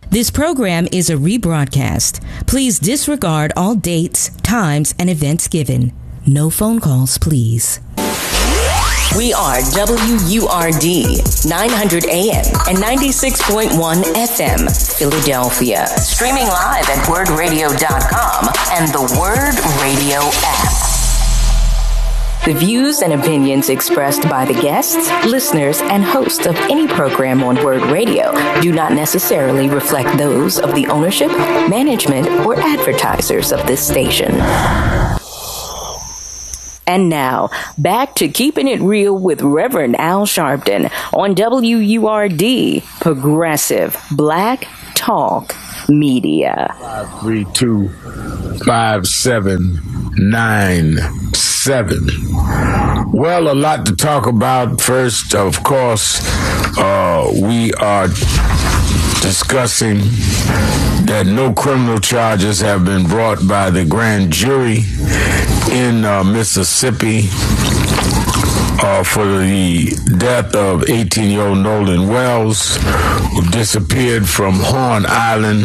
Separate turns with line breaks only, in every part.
This program is a rebroadcast. Please disregard all dates, times, and events given. No phone calls, please.
We are WURD 900 AM and 96.1 FM, Philadelphia. Streaming live at wordradio.com and the Word Radio app. The views and opinions expressed by the guests, listeners, and hosts of any program on Word Radio do not necessarily reflect those of the ownership, management, or advertisers of this station. And now, back to Keeping It Real with Reverend Al Sharpton on WURD, Progressive Black Talk Media.
532-5797. Well, a lot to talk about. First, of course, we are discussing that no criminal charges have been brought by the grand jury in Mississippi for the death of 18-year-old Nolan Wells, who disappeared from Horn Island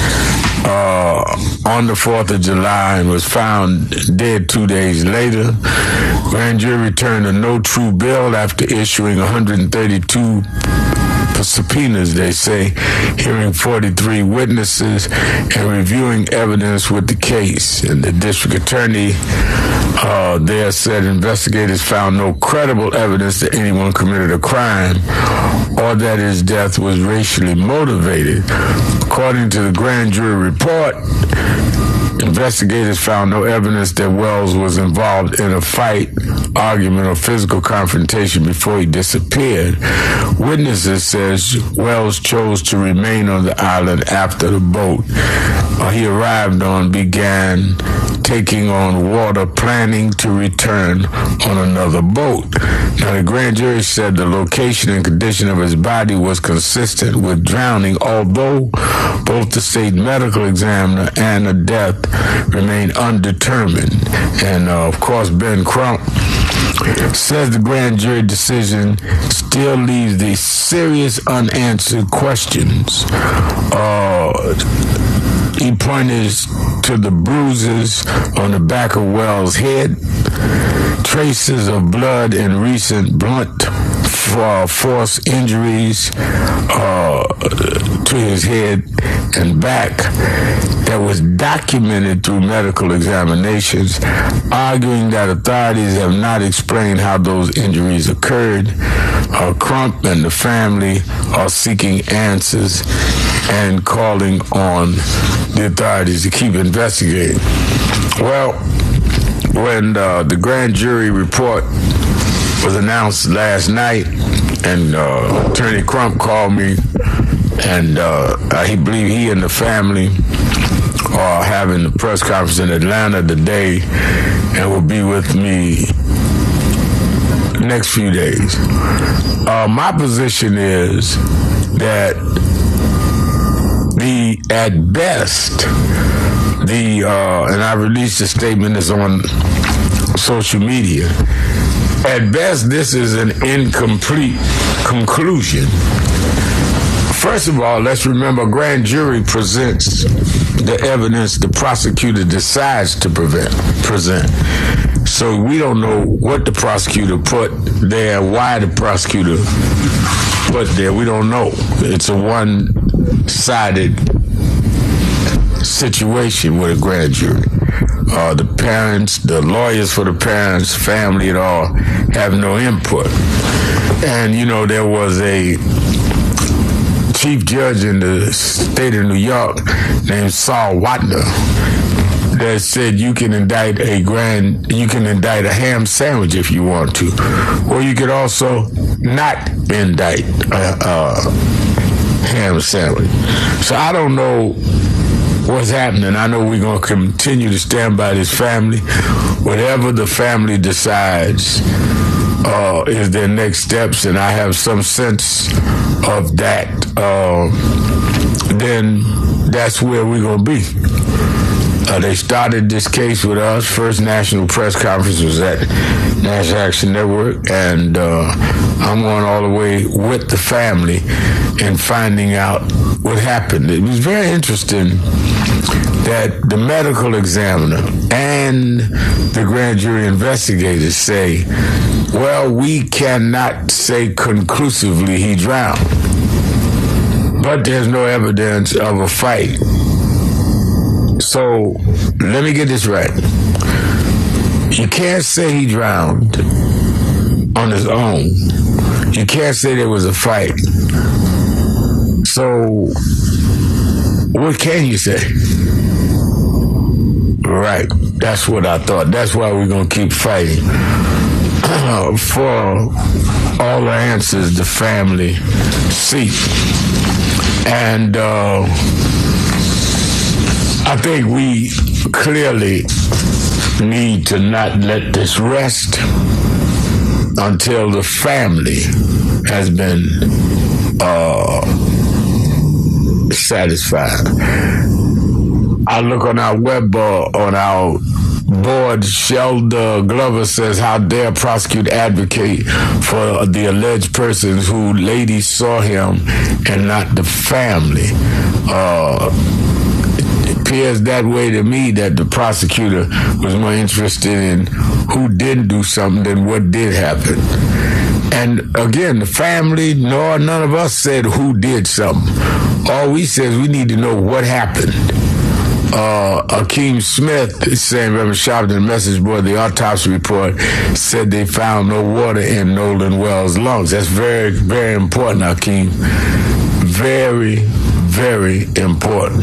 on the 4th of July and was found dead 2 days later. Grand jury returned a no true bill after issuing 132 subpoenas, they say, hearing 43 witnesses and reviewing evidence with the case. And the district attorney there said investigators found no credible evidence that anyone committed a crime or that his death was racially motivated. According to the grand jury report, investigators found no evidence that Wells was involved in a fight, argument, or physical confrontation before he disappeared. Witnesses says Wells chose to remain on the island after the boat he arrived on began taking on water, planning to return on another boat. Now, the grand jury said the location and condition of his body was consistent with drowning, although both the state medical examiner and the death remain undetermined. And, of course, Ben Crump says the grand jury decision still leaves these serious unanswered questions. He pointed to the bruises on the back of Wells' head, traces of blood and recent blunt force injuries to his head and back that was documented through medical examinations, arguing that authorities have not explained how those injuries occurred. Crump and the family are seeking answers and calling on the authorities to keep investigating. Well, when the grand jury report was announced last night, and Attorney Crump called me, and he believed he and the family are having the press conference in Atlanta today and will be with me next few days. My position is that at best, and I released a statement that's on social media, at best, this is an incomplete conclusion. First of all, let's remember, grand jury presents the evidence the prosecutor decides to present. So we don't know what the prosecutor put there, why the prosecutor put there. We don't know. It's a one-sided situation with a grand jury. The parents, the lawyers for the parents, family, and all have no input. And, you know, there was a chief judge in the state of New York named Saul Watner that said you can indict a ham sandwich if you want to, or you could also not indict a ham sandwich. So I don't know what's happening. I know we're going to continue to stand by this family. Whatever the family decides is their next steps, and I have some sense of that, then that's where we're going to be. They started this case with us. First national press conference was at National Action Network, and I'm going all the way with the family and finding out what happened. It was very interesting that the medical examiner and the grand jury investigators say, well, we cannot say conclusively he drowned, but there's no evidence of a fight. So let me get this right. You can't say he drowned on his own. You can't say there was a fight. So what can you say? Right. That's what I thought. That's why we're going to keep fighting for all the answers the family seek. And I think we clearly need to not let this rest until the family has been satisfied. I look on our web on our board. Shelda Glover says, how dare prosecutor advocate for the alleged persons who ladies saw him and not the family. It appears that way to me, that the prosecutor was more interested in who didn't do something than what did happen. And again, the family nor none of us said who did something. All we said is we need to know what happened. Akeem Smith is saying, Reverend Sharpton, message board, the autopsy report said they found no water in Nolan Wells' lungs. That's very, very important, Akeem. Very, very important.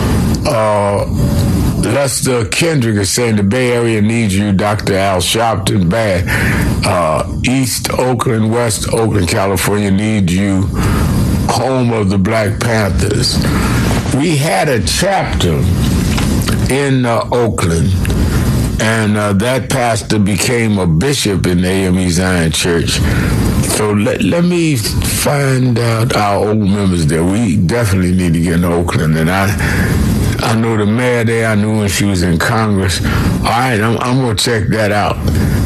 Lester Kendrick is saying the Bay Area needs you, Dr. Al Sharpton, bad. East Oakland, West Oakland, California needs you, home of the Black Panthers. We had a chapter in Oakland, and that pastor became a bishop in the AME Zion Church. So let me find out our old members there. We definitely need to get in Oakland, and I know the mayor there. I knew when she was in Congress. All right, I'm going to check that out.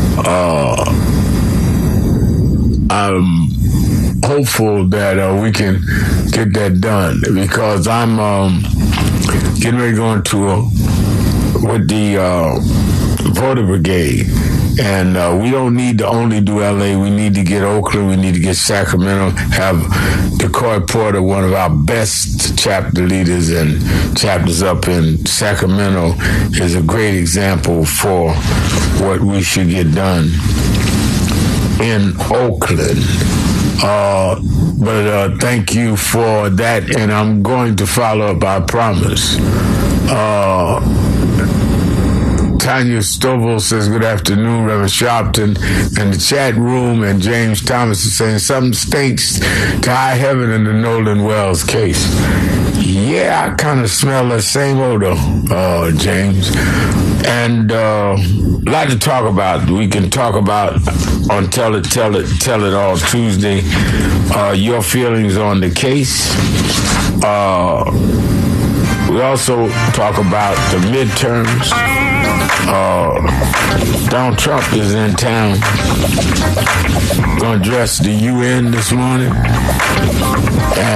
I'm hopeful that we can get that done, because I'm getting ready to go into with the voter brigade. And we don't need to only do L.A. We need to get Oakland. We need to get Sacramento. Have Decoy Porter, one of our best chapter leaders and chapters up in Sacramento, is a great example for what we should get done in Oakland. But thank you for that, and I'm going to follow up, I promise. Tanya Stovall says, good afternoon, Reverend Sharpton. In the chat room, and James Thomas is saying, something stinks to high heaven in the Nolan Wells case. Yeah, I kind of smell the same odor, James. And a lot to talk about. We can talk about on Tell It All Tuesday, your feelings on the case. We also talk about the midterms. Donald Trump is in town. Going to address the UN this morning.